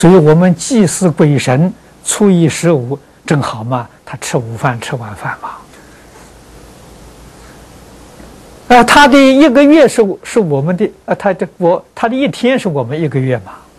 所以我们祭祀鬼神，初一十五正好嘛，他吃午饭吃晚饭嘛。他的一个月是我们的他的一天是我们一个月嘛。